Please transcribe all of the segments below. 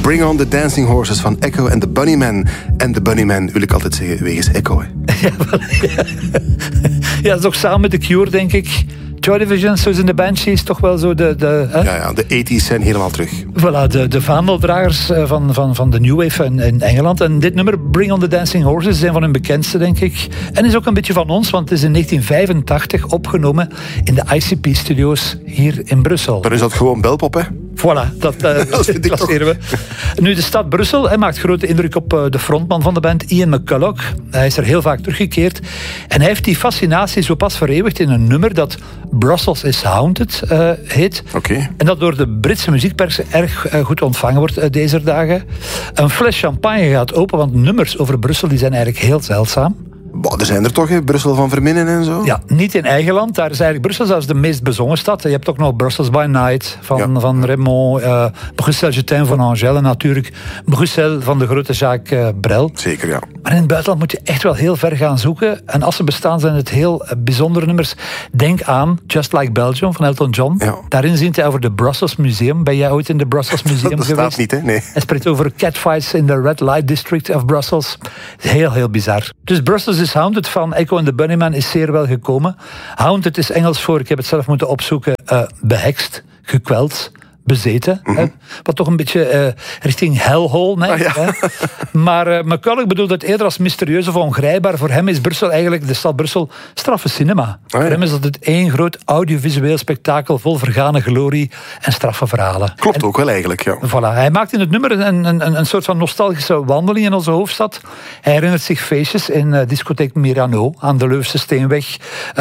Bring on the Dancing Horses van Echo en The Bunnymen. En The Bunnymen wil ik altijd zeggen, wegens Echo. Hè. Ja, dat is ook samen met The Cure, denk ik. Joy Division, Susan the Banshees, toch wel zo de Ja, de 80's zijn helemaal terug. Voilà, de vaandeldragers van de New Wave in Engeland. En dit nummer, Bring on the Dancing Horses, is een van hun bekendste, denk ik. En is ook een beetje van ons, want het is in 1985 opgenomen in de ICP-studio's hier in Brussel. Dan is dat gewoon belpop, hè? Voilà, dat klasseren we. Nu, de stad Brussel maakt grote indruk op de frontman van de band, Ian McCulloch. Hij is er heel vaak teruggekeerd. En hij heeft die fascinatie zo pas vereeuwigd in een nummer dat Brussels is Haunted heet. Okay. En dat door de Britse muziekpers erg goed ontvangen wordt deze dagen. Een fles champagne gaat open, want nummers over Brussel die zijn eigenlijk heel zeldzaam. Er zijn er toch, hè? Brussel van Verminnen en zo? Ja, niet in eigen land. Daar is eigenlijk Brussel zelfs de meest bezongen stad. Je hebt ook nog Brussels by Night van Raymond, Bruxelles Je t'aime van Angèle en natuurlijk Bruxelles van de grote Jacques Brel. Zeker, ja. Maar in het buitenland moet je echt wel heel ver gaan zoeken. En als ze bestaan, zijn het heel bijzondere nummers. Denk aan Just Like Belgium van Elton John. Ja. Daarin zingt hij over de Brussels Museum. Ben jij ooit in de Brussels Museum dat geweest? staat niet, hè? Nee. Hij spreekt over catfights in de Red Light District of Brussels. Heel, heel bizar. Dus Brussels is Haunted van Echo and the Bunnymen is zeer wel gekomen. Haunted is Engels voor, ik heb het zelf moeten opzoeken, behekst, gekweld, bezeten. Hè? Wat toch een beetje richting hellhole neigt. Hè? Maar McCulloch bedoelt het eerder als mysterieus of ongrijpbaar. Voor hem is Brussel eigenlijk, de stad Brussel, straffe cinema. Voor hem is dat één groot audiovisueel spektakel vol vergane glorie en straffe verhalen. Klopt ook wel eigenlijk, ja. Voilà. Hij maakt in het nummer een soort van nostalgische wandeling in onze hoofdstad. Hij herinnert zich feestjes in discotheek Myrano aan de Leuvense Steenweg,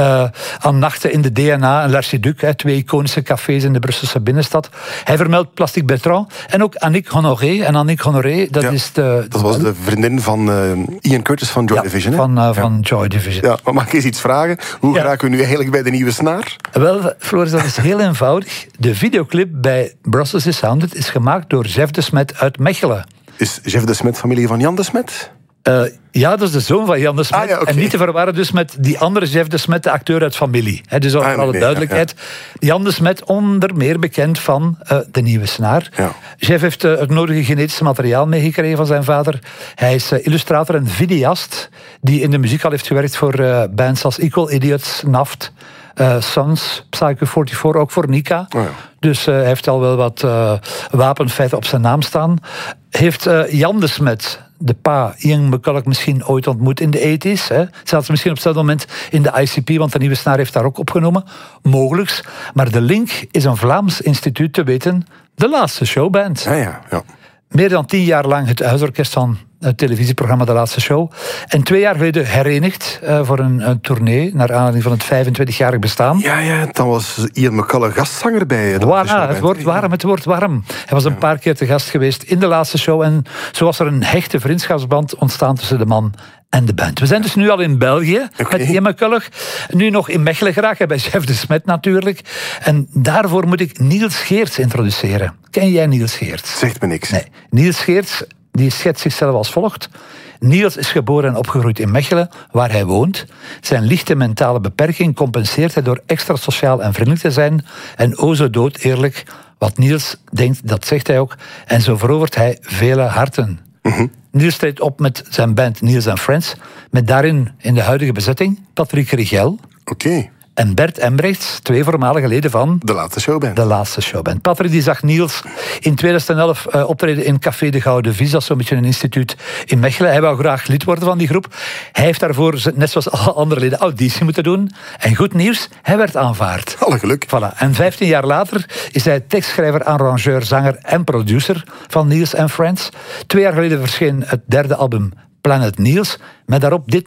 aan nachten in de DNA en l'Archiduc, twee iconische cafés in de Brusselse binnenstad. Hij vermeldt Plastic Bertrand en ook Annick Honoré. En Annick Honoré, dat was de vriendin van Ian Curtis van Joy Division. Van Joy Division. Ja, maar mag ik eens iets vragen? Hoe geraken we nu eigenlijk bij de nieuwe snaar? Wel, Floris, dat is heel eenvoudig. De videoclip bij Brussels is Haunted is gemaakt door Jeff de Smet uit Mechelen. Is Jeff de Smet familie van Jan de Smet? Ja, dat is de zoon van Jan de Smet. Okay. En niet te verwarren dus met die andere Jeff de Smet, de acteur uit Familie. Dus voor alle duidelijkheid. Jan de Smet, onder meer bekend van De Nieuwe Snaar. Ja. Jeff heeft het nodige genetische materiaal meegekregen van zijn vader. Hij is illustrator en videast, die in de muziek al heeft gewerkt voor bands als Equal Idiots, Naft, Sons, Psycho 44, ook voor Nika. Oh ja. Dus hij heeft al wel wat wapenfeiten op zijn naam staan. Heeft Jan de Smet, de pa, Ian McCulloch misschien ooit ontmoet in de 80's. Zelfs misschien op hetzelfde moment in de ICP, want de Nieuwe Snaar heeft daar ook opgenomen. Mogelijks. Maar de link is een Vlaams instituut, te weten, de Laatste Showband. Ja. Meer dan 10 jaar lang het huisorkest van het televisieprogramma De Laatste Show. En 2 jaar geleden herenigd voor een tournee naar aanleiding van het 25-jarig bestaan. Ja, dan was Ian McCulloch gastzanger bij het wordt warm. Hij was een paar keer te gast geweest in De Laatste Show en zo was er een hechte vriendschapsband ontstaan tussen de man en de band. We zijn dus nu al in België met Ian McCulloch. Nu nog in Mechelen geraakt, bij Jeff de Smet natuurlijk. En daarvoor moet ik Niels Geerts introduceren. Ken jij Niels Geerts? Zegt me niks. Nee. Niels Geerts die schetst zichzelf als volgt. Niels is geboren en opgegroeid in Mechelen, waar hij woont. Zijn lichte mentale beperking compenseert hij door extra sociaal en vriendelijk te zijn. En o zo dood eerlijk, wat Niels denkt, dat zegt hij ook. En zo verovert hij vele harten. Niels treedt op met zijn band Niels & Friends, met daarin in de huidige bezetting Patrick Rigel. En Bert Embrechts, 2 voormalige leden van De Laatste Showband. De Laatste Showband. Patrick die zag Niels in 2011 optreden in Café de Gouden Vis, dat is zo'n beetje een instituut in Mechelen. Hij wou graag lid worden van die groep. Hij heeft daarvoor, net zoals alle andere leden, auditie moeten doen. En goed nieuws, hij werd aanvaard. Alle geluk. Voilà. En 15 jaar later is hij tekstschrijver, arrangeur, zanger en producer van Niels & Friends. 2 jaar geleden verscheen het 3e album Planet Niels, met daarop dit